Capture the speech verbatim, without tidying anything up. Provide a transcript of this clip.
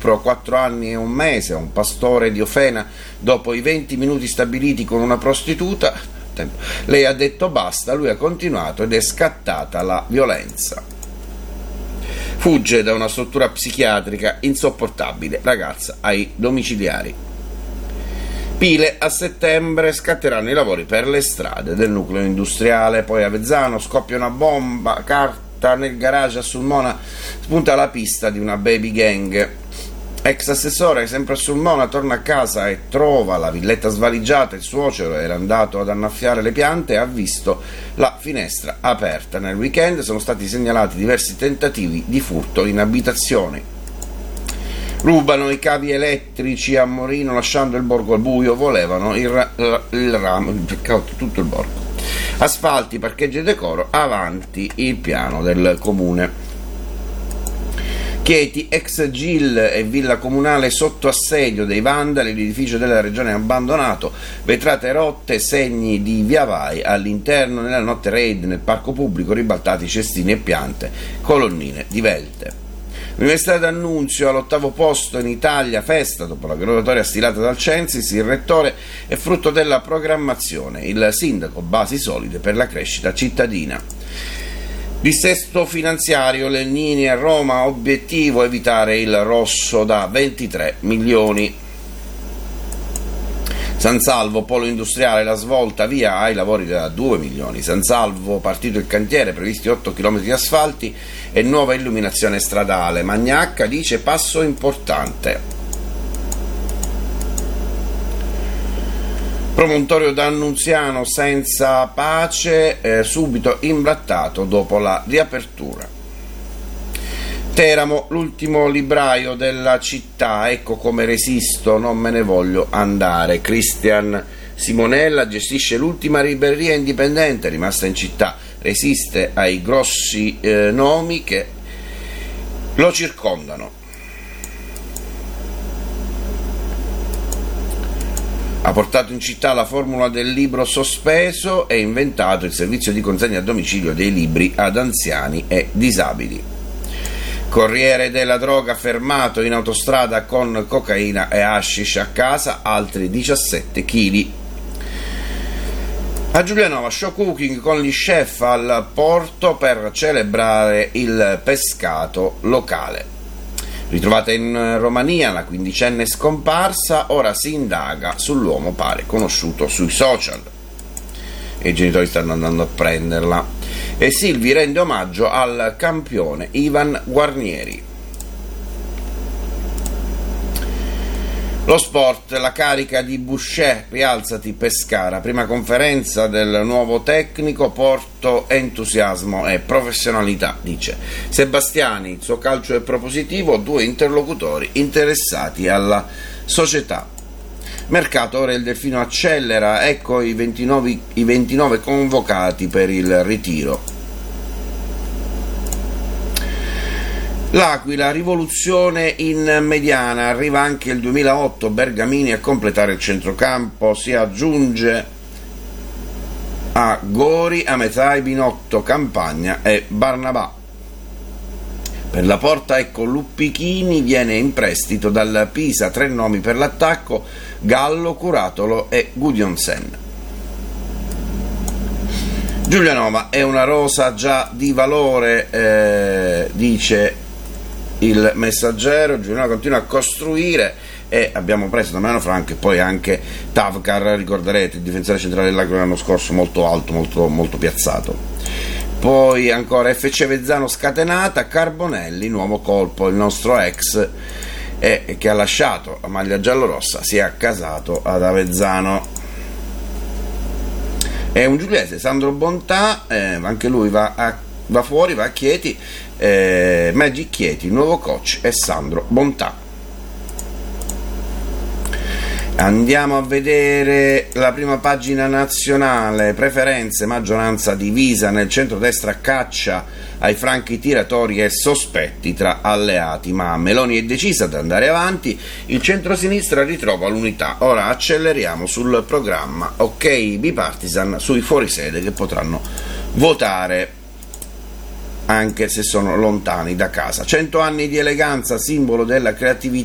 stupro, quattro anni e un mese, un pastore di Ofena, dopo i venti minuti stabiliti con una prostituta, lei ha detto basta, lui ha continuato ed è scattata la violenza. Fugge da una struttura psichiatrica insopportabile, ragazza ai domiciliari. Pile, a settembre scatteranno i lavori per le strade del nucleo industriale, poi a Avezzano scoppia una bomba, carta nel garage a Sulmona, spunta la pista di una baby gang. Ex assessore, sempre a Sulmona, torna a casa e trova la villetta svaligiata, il suocero era andato ad annaffiare le piante e ha visto la finestra aperta. Nel weekend sono stati segnalati diversi tentativi di furto in abitazioni. Rubano i cavi elettrici a Morino lasciando il borgo al buio, volevano il, il, il ramo, peccato tutto il borgo. Asfalti, parcheggi e decoro, avanti il piano del comune. Chieti, ex G I L e villa comunale sotto assedio dei vandali, l'edificio della regione è abbandonato, vetrate rotte, segni di via vai all'interno, nella notte raid nel parco pubblico, ribaltati cestini e piante, colonnine divelte. L'Università d'Annunzio all'ottavo posto in Italia, festa dopo la graduatoria stilata dal Censis, il rettore è frutto della programmazione, il sindaco basi solide per la crescita cittadina. Dissesto finanziario, Legnini a Roma, obiettivo evitare il rosso da ventitré milioni. San Salvo, polo industriale, la svolta via ai lavori da due milioni. San Salvo, partito il cantiere, previsti otto chilometri di asfalti e nuova illuminazione stradale. Magnacca dice passo importante. Promontorio d'Annunziano senza pace, eh, subito imbrattato dopo la riapertura. Teramo, l'ultimo libraio della città, ecco come resisto, non me ne voglio andare. Cristian Simonella gestisce l'ultima libreria indipendente rimasta in città, resiste ai grossi eh, nomi che lo circondano. Ha portato in città la formula del libro sospeso e inventato il servizio di consegna a domicilio dei libri ad anziani e disabili. Corriere della droga fermato in autostrada con cocaina e hashish a casa, altri diciassette chili. A Giulianova, show cooking con gli chef al porto per celebrare il pescato locale. Ritrovata in Romania la quindicenne scomparsa, ora si indaga sull'uomo pare conosciuto sui social. E i genitori stanno andando a prenderla. E Silvi rende omaggio al campione Ivan Guarnieri. Lo sport, la carica di Boucher, rialzati Pescara, prima conferenza del nuovo tecnico, porto entusiasmo e professionalità, dice Sebastiani, il suo calcio è propositivo, due interlocutori interessati alla società. Mercato, ora il Delfino accelera, ecco i ventinove, i ventinove convocati per il ritiro. L'Aquila, rivoluzione in mediana, arriva anche il duemilaotto, Bergamini a completare il centrocampo, si aggiunge a Gori, a metà Binotto, Campagna e Barnabà. Per la Porta, ecco Luppichini, viene in prestito dal Pisa, tre nomi per l'attacco, Gallo, Curatolo e Gudjonsen. Giulianova è una rosa già di valore, eh, dice il Messaggero. Giulianova continua a costruire e abbiamo preso da Mariano Franco e poi anche Tavkar, ricorderete, il difensore centrale dell'Aquila l'anno scorso, molto alto, molto, molto piazzato. Poi ancora F C Avezzano scatenata, Carbonelli, nuovo colpo, il nostro ex eh, che ha lasciato la maglia giallorossa, si è accasato ad Avezzano. È un giuliese, Sandro Bontà, eh, anche lui va, a, va fuori, va a Chieti, eh, Magic Chieti, il nuovo coach è Sandro Bontà. Andiamo a vedere la prima pagina nazionale, preferenze, maggioranza divisa, nel centrodestra caccia ai franchi tiratori e sospetti tra alleati, ma Meloni è decisa ad andare avanti, il centrosinistra ritrova l'unità, ora acceleriamo sul programma, ok bipartisan sui fuorisede che potranno votare anche se sono lontani da casa. Cento anni di eleganza, simbolo della creatività